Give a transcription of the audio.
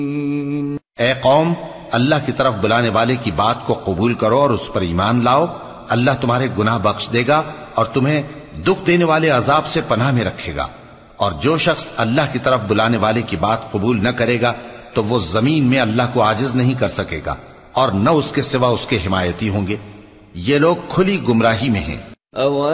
ए कौम, अल्लाह की तरफ बुलाने वाले की बात को कबूल करो और उस पर ईमान लाओ। अल्लाह तुम्हारे गुनाह बख्श देगा और तुम्हें दुख देने वाले अजाब से पनाह में रखेगा। और जो शख्स अल्लाह की तरफ बुलाने वाले की बात कबूल न करेगा तो वो जमीन में अल्लाह को आजिज नहीं कर सकेगा और न उसके सिवा उसके हिमायती होंगे। ये लोग खुली गुमराही में हैं।